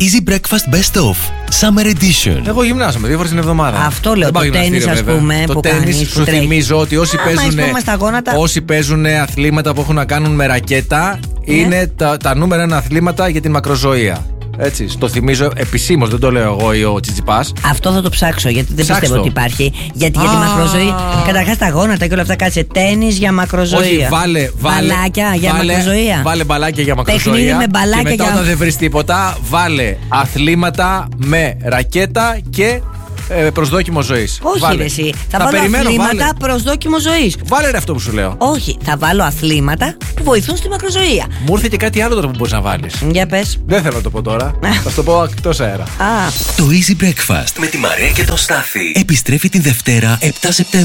Easy Breakfast Best Of Summer Edition. Εγώ γυμνάζομαι 2 φορές την εβδομάδα. Αυτό λέω. Το τένις, ας πούμε. Το τένις, σου θυμίζω ότι όσοι παίζουν αθλήματα που έχουν να κάνουν με ρακέτα είναι τα νούμερα 1 αθλήματα για την μακροζωία. Έτσι, το θυμίζω επισήμως, δεν το λέω εγώ ή ο Τσιτσιπάς. Αυτό θα το ψάξω, γιατί δεν πιστεύω ότι υπάρχει. Γιατί για τη μακροζωή, καταρχάς τα γόνατα και όλα αυτά, κάτσε τένις για μακροζωία. Όχι, βάλε μπαλάκια για μακροζωία. Βάλε μπαλάκια για μακροζωία. Παιχνίδι με μπαλάκια. Και μετά, όταν δεν βρεις τίποτα, βάλε αθλήματα με ρακέτα και προσδόκιμο ζωής. Όχι, ρε, εσύ. Θα βάλω αθλήματα προσδόκιμο ζωής. Βάλε ρε αυτό που σου λέω. Όχι, θα βάλω αθλήματα που βοηθούν στη μακροζωία. Μου ήρθε και κάτι άλλο τώρα που μπορείς να βάλεις. Για πες. Δεν θέλω να το πω τώρα. Θα σου το πω εκτός αέρα. Το Easy Breakfast με τη Μαρία και τον Στάθη επιστρέφει την Δευτέρα 7 Σεπτεμβρίου.